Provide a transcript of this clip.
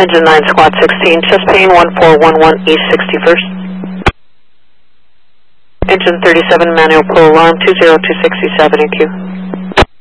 Engine 9, Squad 16, chest pain 1411 East 61st. Engine 37, manual pull alarm 20267 in queue.